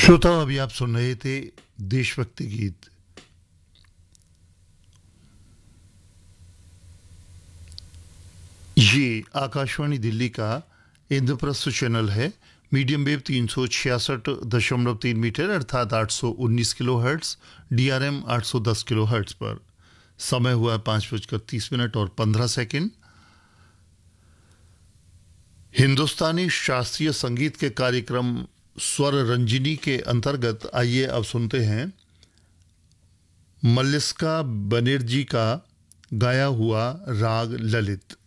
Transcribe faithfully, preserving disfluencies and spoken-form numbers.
श्रोता, अभी आप सुन रहे थे देशभक्ति गीत। ये आकाशवाणी दिल्ली का इंद्रप्रस्थ चैनल है। मीडियम वेव तीन सौ छियासठ दशमलव तीन मीटर अर्थात आठ सौ उन्नीस kilo hertz, D R M आठ सौ दस किलो हर्ट्स पर। समय हुआ पाँच बजकर तीस मिनट और पंद्रह सेकंड। हिंदुस्तानी शास्त्रीय संगीत के कार्यक्रम स्वर रंजिनी के अंतर्गत आइए अब सुनते हैं मल्लिस्का बनर्जी का गाया हुआ राग ललित।